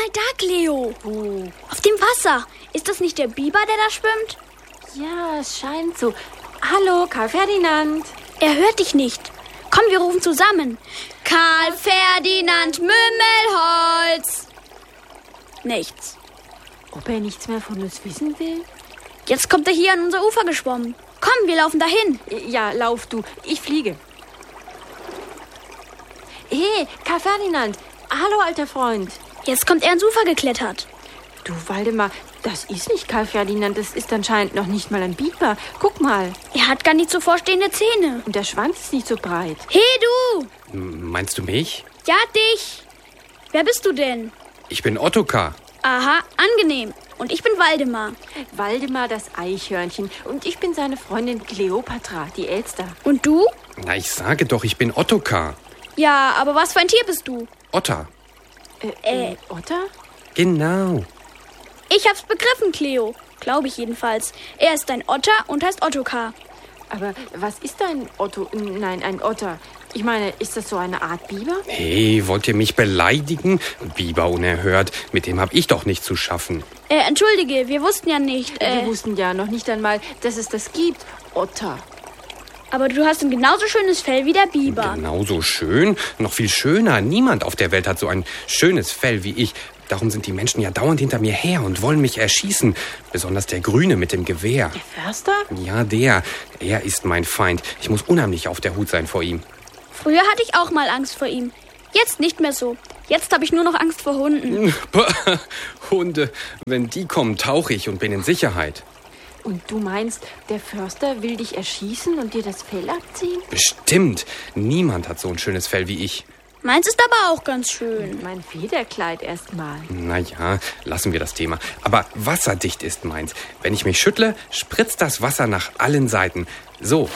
da, Cleo. Wo? Auf dem Wasser. Ist das nicht der Biber, der da schwimmt? Ja, es scheint so. Hallo, Karl Ferdinand. Er hört dich nicht. Komm, wir rufen zusammen. Karl Ferdinand Mümmelholz. Nichts. Ob er nichts mehr von uns wissen will? Jetzt kommt er hier an unser Ufer geschwommen. Komm, wir laufen dahin. Ja, lauf du. Ich fliege. Hey, Karl Ferdinand. Hallo, alter Freund. Jetzt kommt er ans Ufer geklettert. Du, Waldemar, das ist nicht Karl Ferdinand. Das ist anscheinend noch nicht mal ein Biber. Guck mal. Er hat gar nicht so vorstehende Zähne. Und der Schwanz ist nicht so breit. Hey, du! Meinst du mich? Ja, dich. Wer bist du denn? Ich bin Ottokar. Aha, angenehm. Und ich bin Waldemar. Waldemar, das Eichhörnchen. Und ich bin seine Freundin Kleopatra, die Elster. Und du? Na, ich sage doch, ich bin Ottokar. Ja, aber was für ein Tier bist du? Otter. Otter? Genau. Ich hab's begriffen, Cleo. Glaube ich jedenfalls. Er ist ein Otter und heißt Ottokar. Aber was ist ein Otto? Nein, ein Otter. Ich meine, ist das so eine Art Biber? Hey, wollt ihr mich beleidigen? Biber unerhört, mit dem hab ich doch nichts zu schaffen. Entschuldige, wir wussten ja nicht. Wir wussten ja noch nicht einmal, dass es das gibt. Otter. Aber du hast ein genauso schönes Fell wie der Biber. Genauso schön, noch viel schöner. Niemand auf der Welt hat so ein schönes Fell wie ich. Darum sind die Menschen ja dauernd hinter mir her und wollen mich erschießen. Besonders der Grüne mit dem Gewehr. Der Förster? Ja, der. Er ist mein Feind. Ich muss unheimlich auf der Hut sein vor ihm. Früher hatte ich auch mal Angst vor ihm. Jetzt nicht mehr so. Jetzt habe ich nur noch Angst vor Hunden. Hunde, wenn die kommen, tauche ich und bin in Sicherheit. Und du meinst, der Förster will dich erschießen und dir das Fell abziehen? Bestimmt. Niemand hat so ein schönes Fell wie ich. Meins ist aber auch ganz schön. Mein Federkleid erstmal. Naja, lassen wir das Thema. Aber wasserdicht ist meins. Wenn ich mich schüttle, spritzt das Wasser nach allen Seiten. So.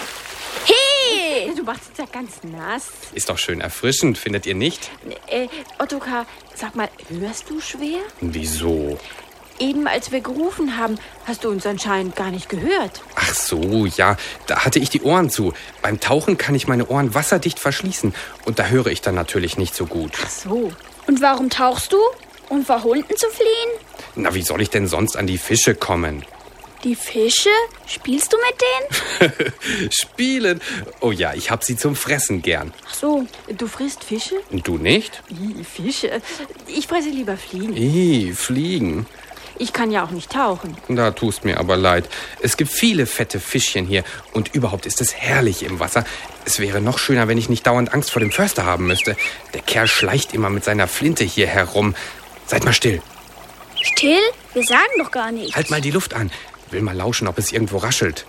Hey! Du machst es ja ganz nass. Ist doch schön erfrischend, findet ihr nicht? Ottokar, sag mal, hörst du schwer? Wieso? Eben als wir gerufen haben, hast du uns anscheinend gar nicht gehört. Ach so, ja, da hatte ich die Ohren zu. Beim Tauchen kann ich meine Ohren wasserdicht verschließen. Und da höre ich dann natürlich nicht so gut. Ach so. Und warum tauchst du? Um vor Hunden zu fliehen? Na, wie soll ich denn sonst an die Fische kommen? Die Fische? Spielst du mit denen? Spielen? Oh ja, ich hab sie zum Fressen gern. Ach so. Du frisst Fische? Und du nicht? Fische? Ich fresse lieber Fliegen. Fliegen. Ich kann ja auch nicht tauchen. Da tust mir aber leid. Es gibt viele fette Fischchen hier und überhaupt ist es herrlich im Wasser. Es wäre noch schöner, wenn ich nicht dauernd Angst vor dem Förster haben müsste. Der Kerl schleicht immer mit seiner Flinte hier herum. Seid mal still. Still? Wir sagen doch gar nichts. Halt mal die Luft an. Will mal lauschen, ob es irgendwo raschelt.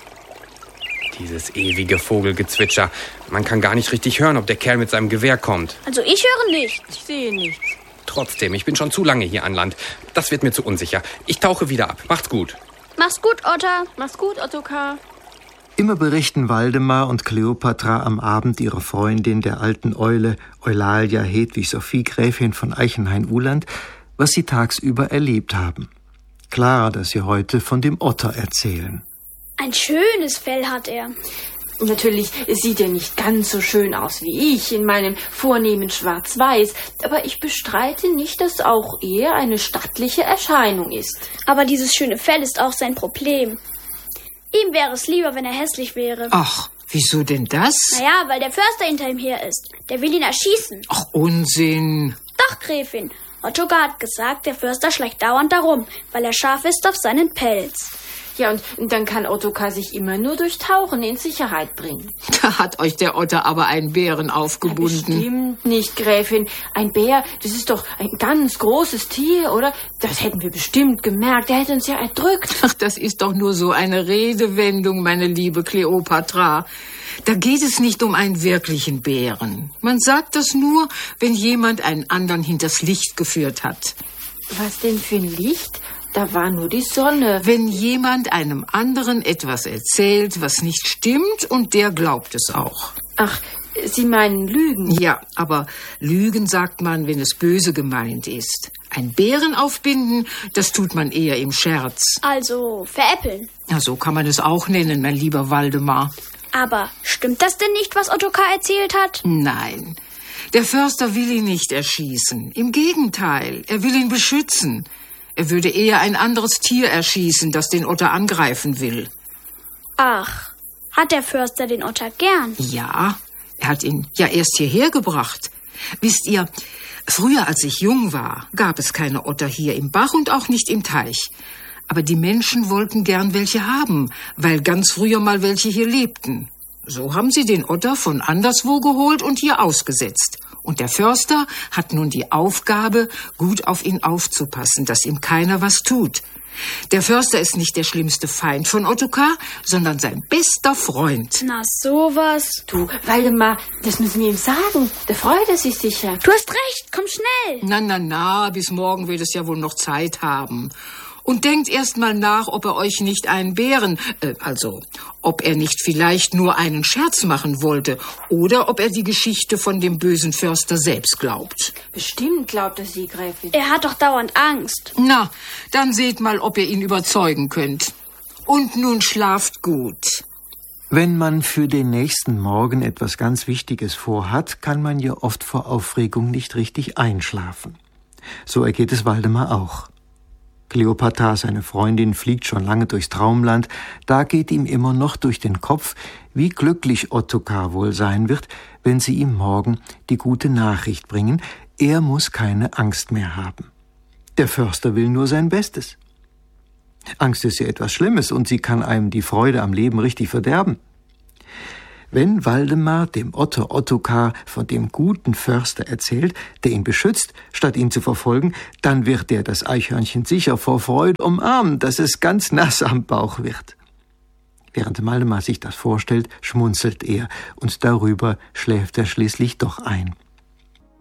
Dieses ewige Vogelgezwitscher. Man kann gar nicht richtig hören, ob der Kerl mit seinem Gewehr kommt. Also ich höre nichts. Ich sehe nichts. Trotzdem, ich bin schon zu lange hier an Land. Das wird mir zu unsicher. Ich tauche wieder ab. Macht's gut. Mach's gut, Otter. Mach's gut, Ottokar. Immer berichten Waldemar und Kleopatra am Abend ihrer Freundin, der alten Eule, Eulalia Hedwig Sophie, Gräfin von Eichenhain-Uhland, was sie tagsüber erlebt haben. Klar, dass sie heute von dem Otter erzählen. Ein schönes Fell hat er. Natürlich sieht er nicht ganz so schön aus wie ich in meinem vornehmen Schwarz-Weiß, aber ich bestreite nicht, dass auch er eine stattliche Erscheinung ist. Aber dieses schöne Fell ist auch sein Problem. Ihm wäre es lieber, wenn er hässlich wäre. Ach, wieso denn das? Naja, weil der Förster hinter ihm her ist. Der will ihn erschießen. Ach, Unsinn. Doch, Gräfin. Ottokar hat gesagt, der Förster schleicht dauernd darum, weil er scharf ist auf seinen Pelz. Ja, und dann kann Ottokar sich immer nur durch Tauchen in Sicherheit bringen. Da hat euch der Otter aber einen Bären aufgebunden. Bestimmt nicht, Gräfin. Ein Bär, das ist doch ein ganz großes Tier, oder? Das hätten wir bestimmt gemerkt. Der hätte uns ja erdrückt. Ach, das ist doch nur so eine Redewendung, meine liebe Kleopatra. Da geht es nicht um einen wirklichen Bären. Man sagt das nur, wenn jemand einen anderen hinters Licht geführt hat. Was denn für ein Licht? Da war nur die Sonne. Wenn jemand einem anderen etwas erzählt, was nicht stimmt, und der glaubt es auch. Ach, Sie meinen Lügen? Ja, aber Lügen sagt man, wenn es böse gemeint ist. Ein Bären aufbinden, das tut man eher im Scherz. Also veräppeln. Ja, so kann man es auch nennen, mein lieber Waldemar. Aber stimmt das denn nicht, was Ottokar erzählt hat? Nein. Der Förster will ihn nicht erschießen. Im Gegenteil, er will ihn beschützen. Er würde eher ein anderes Tier erschießen, das den Otter angreifen will. Ach, hat der Förster den Otter gern? Ja, er hat ihn ja erst hierher gebracht. Wisst ihr, früher als ich jung war, gab es keine Otter hier im Bach und auch nicht im Teich. Aber die Menschen wollten gern welche haben, weil ganz früher mal welche hier lebten. So haben sie den Otter von anderswo geholt und hier ausgesetzt. Und der Förster hat nun die Aufgabe, gut auf ihn aufzupassen, dass ihm keiner was tut. Der Förster ist nicht der schlimmste Feind von Ottokar, sondern sein bester Freund. Na sowas. Du, Waldemar, das müssen wir ihm sagen. Da freut er sich sicher. Du hast recht, komm schnell. Na, bis morgen wird es ja wohl noch Zeit haben. Und denkt erst mal nach, ob er euch nicht einen Bären, ob er nicht vielleicht nur einen Scherz machen wollte oder ob er die Geschichte von dem bösen Förster selbst glaubt. Bestimmt glaubt er sie, Gräfin. Er hat doch dauernd Angst. Na, dann seht mal, ob ihr ihn überzeugen könnt. Und nun schlaft gut. Wenn man für den nächsten Morgen etwas ganz Wichtiges vorhat, kann man ja oft vor Aufregung nicht richtig einschlafen. So ergeht es Waldemar auch. Kleopatra, seine Freundin, fliegt schon lange durchs Traumland. Da geht ihm immer noch durch den Kopf, wie glücklich Ottokar wohl sein wird, wenn sie ihm morgen die gute Nachricht bringen. Er muss keine Angst mehr haben. Der Förster will nur sein Bestes. Angst ist ja etwas Schlimmes und sie kann einem die Freude am Leben richtig verderben. Wenn Waldemar dem Ottokar von dem guten Förster erzählt, der ihn beschützt, statt ihn zu verfolgen, dann wird er das Eichhörnchen sicher vor Freude umarmen, dass es ganz nass am Bauch wird. Während Waldemar sich das vorstellt, schmunzelt er, und darüber schläft er schließlich doch ein.